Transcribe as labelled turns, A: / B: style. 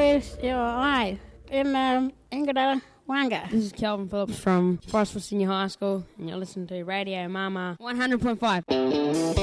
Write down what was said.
A: is your life in Ingada Wanga.
B: This is Kelvin Phillips from Forestville Senior High School, and you're listening to Radio Mama 100.5.